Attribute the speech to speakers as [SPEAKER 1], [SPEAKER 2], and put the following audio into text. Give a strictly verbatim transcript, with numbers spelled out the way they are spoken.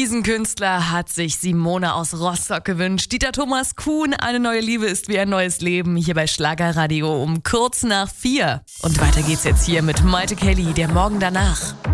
[SPEAKER 1] Diesen Künstler hat sich Simone aus Rostock gewünscht. Dieter Thomas Kuhn, eine neue Liebe ist wie ein neues Leben, hier bei Schlagerradio um kurz nach vier. Und weiter geht's jetzt hier mit Maite Kelly, der Morgen danach.